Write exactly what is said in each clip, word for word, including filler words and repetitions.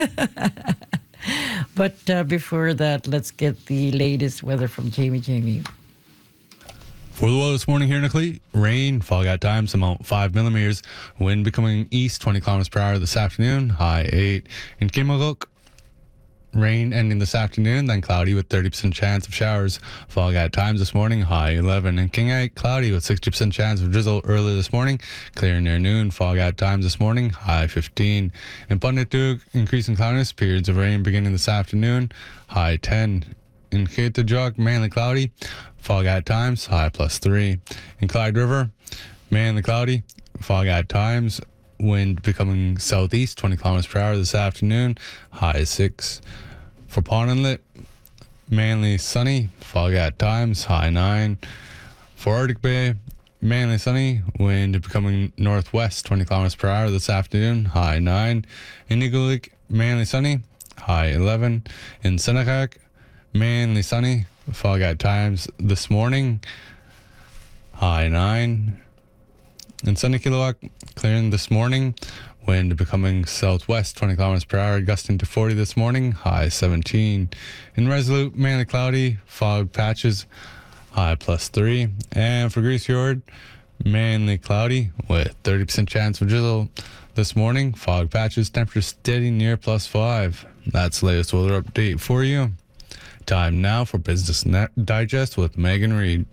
But uh, before that, let's get the latest weather from Jamie. Jamie. For the weather this morning here in Nickley, rain, fog at times, amount five millimeters. Wind becoming east, twenty kilometers per hour this afternoon, high eight. In Kimmelhook, rain ending this afternoon, then cloudy with thirty percent chance of showers. Fog at times this morning, high eleven. In Kingay, cloudy with sixty percent chance of drizzle early this morning. Clear near noon, fog at times this morning, high fifteen. In Punditug, increasing cloudiness, periods of rain beginning this afternoon, high ten. In Kaitujok, mainly cloudy, fog at times, high plus three. In Clyde River, mainly cloudy, fog at times, wind becoming southeast, twenty kilometers per hour this afternoon, high six. For Pond Inlet, mainly sunny, fog at times, high nine. For Arctic Bay, mainly sunny, wind becoming northwest, twenty kilometers per hour this afternoon, high nine. In Nigulik, mainly sunny, high eleven. In Senekak, mainly sunny, fog at times this morning, high nine. In Sunnykilowatt, clearing this morning, wind becoming southwest, twenty kilometers per hour, gusting to forty this morning, high seventeen. In Resolute, mainly cloudy, fog patches, high plus three. And for Grease Fjord, mainly cloudy with thirty percent chance of drizzle this morning, fog patches, temperature steady near plus five. That's the latest weather update for you. Time now for Business Net Digest with Megan Reid.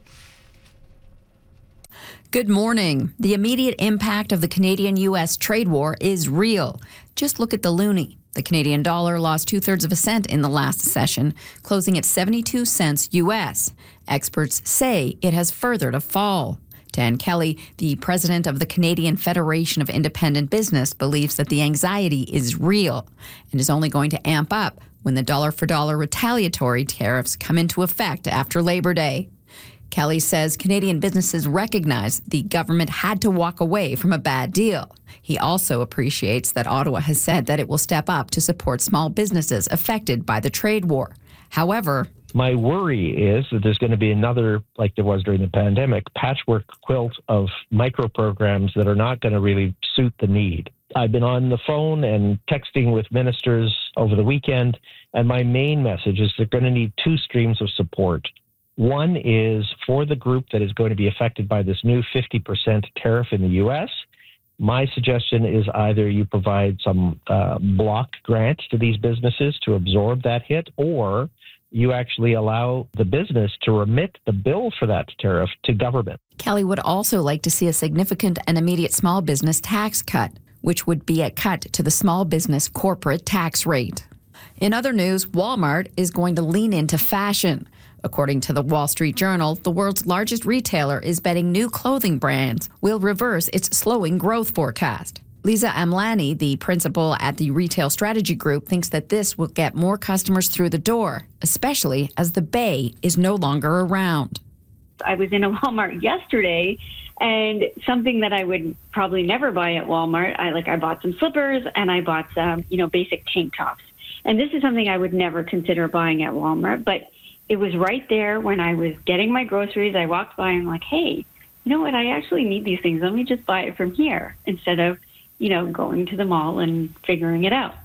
Good morning. The immediate impact of the Canadian-U S trade war is real. Just look at the loonie. The Canadian dollar lost two-thirds of a cent in the last session, closing at seventy-two cents U S. Experts say it has further to fall. Dan Kelly, the president of the Canadian Federation of Independent Business, believes that the anxiety is real and is only going to amp up when the dollar-for-dollar retaliatory tariffs come into effect after Labor Day. Kelly says Canadian businesses recognize the government had to walk away from a bad deal. He also appreciates that Ottawa has said that it will step up to support small businesses affected by the trade war. However, my worry is that there's going to be another, like there was during the pandemic, patchwork quilt of micro programs that are not going to really suit the need. I've been on the phone and texting with ministers over the weekend, and my main message is they're going to need two streams of support. One is for the group that is going to be affected by this new fifty percent tariff in the U S. My suggestion is either you provide some uh, block grants to these businesses to absorb that hit, or you actually allow the business to remit the bill for that tariff to government. Kelly would also like to see a significant and immediate small business tax cut, which would be a cut to the small business corporate tax rate. In other news, Walmart is going to lean into fashion. According to the Wall Street Journal, the world's largest retailer is betting new clothing brands will reverse its slowing growth forecast. Lisa Amlani, the principal at the Retail Strategy Group, thinks that this will get more customers through the door, especially as the Bay is no longer around. I was in a Walmart yesterday, and something that I would probably never buy at Walmart, I like I bought some slippers and I bought some, you know, basic tank tops. And this is something I would never consider buying at Walmart, but it was right there when I was getting my groceries. I walked by and I'm like, hey, you know what? I actually need these things. Let me just buy it from here instead of, you know, going to the mall and figuring it out.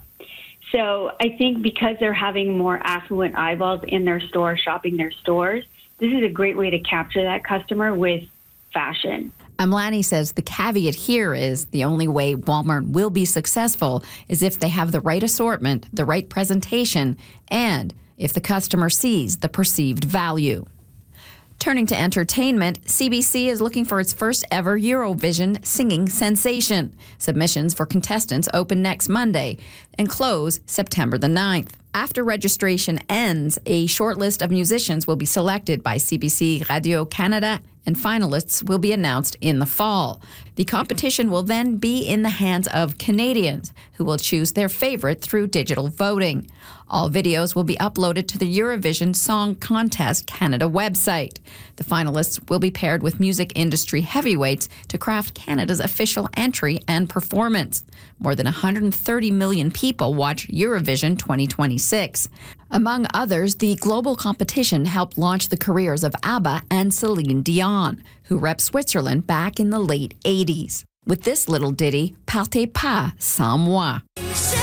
So I think because they're having more affluent eyeballs in their store, shopping their stores, this is a great way to capture that customer with fashion. Amlani says the caveat here is the only way Walmart will be successful is if they have the right assortment, the right presentation, and if the customer sees the perceived value. Turning to entertainment, C B C is looking for its first ever Eurovision singing sensation. Submissions for contestants open next Monday and close September the ninth. After registration ends, a short list of musicians will be selected by C B C Radio Canada, and finalists will be announced in the fall. The competition will then be in the hands of Canadians, who will choose their favorite through digital voting. All videos will be uploaded to the Eurovision Song Contest Canada website. The finalists will be paired with music industry heavyweights to craft Canada's official entry and performance. More than one hundred thirty million people watch Eurovision twenty twenty-six. Among others, the global competition helped launch the careers of ABBA and Celine Dion, who repped Switzerland back in the late eighties. With this little ditty, Partez pas sans moi.